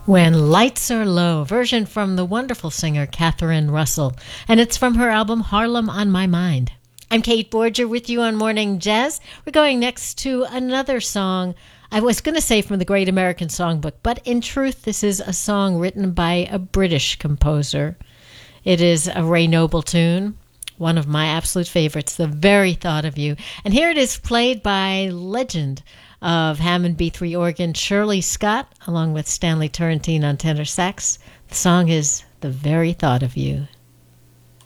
When Lights Are Low, version from the wonderful singer Catherine Russell, and it's from her album Harlem on My Mind. I'm Kate Borger with you on Morning Jazz. We're going next to another song. I was going to say from the Great American Songbook, but in truth, this is a song written by a British composer. It is a Ray Noble tune, one of my absolute favorites, The Very Thought of You. And here it is played by legend of Hammond B3 organ Shirley Scott, along with Stanley Turrentine on tenor sax. The song is The Very Thought of You.